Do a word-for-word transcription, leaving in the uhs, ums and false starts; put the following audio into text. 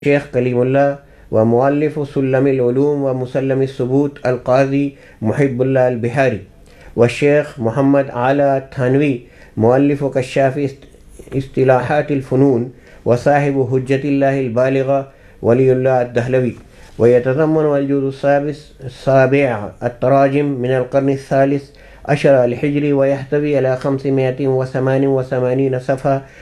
शेख कलीमुल्लाह व मुअल्लिफ़ सुल्लमिल उलूम व मुसल्लम सुबूत अल-क़ाज़ी मुहिब्बुल्लाह अल-बिहारी व शेख मोहम्मद आला थानवी मुअल्लिफ़ कश्शाफ़ी इस्तिलाहातिल फ़ुनून व साहिब हुज्जतिल्लाहिल बालिग़ा वलियुल्लाह अद-दहलवी व यतज़म्मनु अल-जुज़्उ अस्साबिअ अत-तराजिम मिनल क़र्नि अस्सालिस अशर अल-हिजरी व यहतवी अला ख़म्सिमिअतिन व समानिन व समानीन सफ़हा